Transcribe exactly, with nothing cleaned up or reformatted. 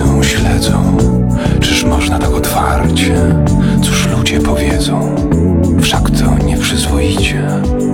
widzą, śledzą. Czyż można tak otwarcie? Cóż ludzie powiedzą? Wszak to nieprzyzwoicie.